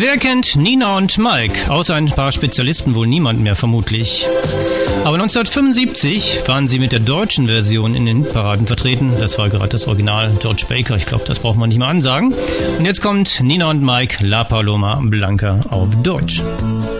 Wer kennt Nina und Mike? Außer ein paar Spezialisten wohl niemand mehr vermutlich. Aber 1975 waren sie mit der deutschen Version in den Hitparaden vertreten. Das war gerade das Original George Baker. Ich glaube, das braucht man nicht mal ansagen. Und jetzt kommt Nina und Mike, La Paloma Blanca auf Deutsch.